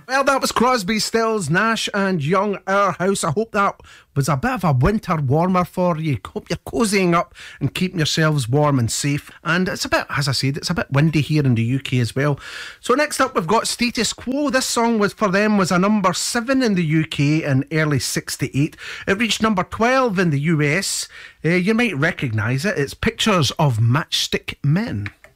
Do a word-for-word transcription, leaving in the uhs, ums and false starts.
Well, that was Crosby, Stills, Nash and Young, Our House. I hope that was a bit of a winter warmer for you. Hope you're cozying up and keeping yourselves warm and safe. And it's a bit, as I said, it's a bit windy here in the U K as well. So next up we've got Status Quo. This song was for them was a number seven in the U K in early sixty-eight. It reached number twelve in the U S. Uh, you might recognise it. It's Pictures of Matchstick Men.